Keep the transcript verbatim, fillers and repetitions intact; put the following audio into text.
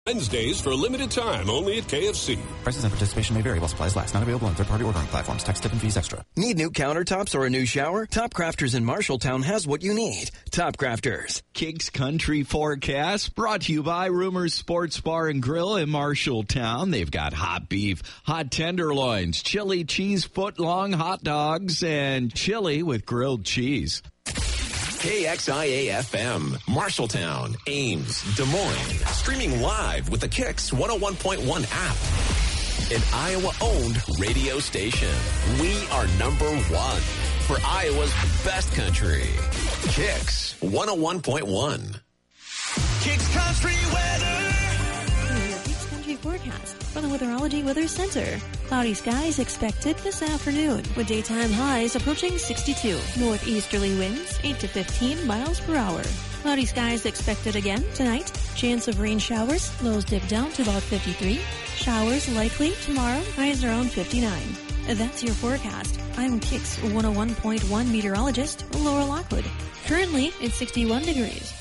Wednesdays for a limited time only at K F C. Prices and participation may vary while supplies last. Not available on third-party ordering platforms. Tax, tip, and fees extra. Need new countertops or a new shower? Top Crafters in Marshalltown has what you need. Top Crafters. Kicks Country Forecast brought to you by Rumors Sports Bar and Grill in Marshalltown. They've got hot beef, hot tenderloins, chili cheese foot-long hot dogs, and chili with grilled cheese. K X I A F M, Marshalltown, Ames, Des Moines. Streaming live with the Kicks one oh one point one app. An Iowa-owned radio station. We are number one for Iowa's best country. Kicks one oh one point one. Kicks Country Weather. Kicks Country Forecast from the Weatherology Weather Center. Cloudy skies expected this afternoon with daytime highs approaching sixty-two. Northeasterly winds eight to fifteen miles per hour. Cloudy skies expected again tonight. Chance of rain showers. Lows dip down to about fifty-three. Showers likely tomorrow. Highs around fifty-nine. That's your forecast. I'm Kicks one oh one point one meteorologist Laura Lockwood. Currently, it's sixty-one degrees.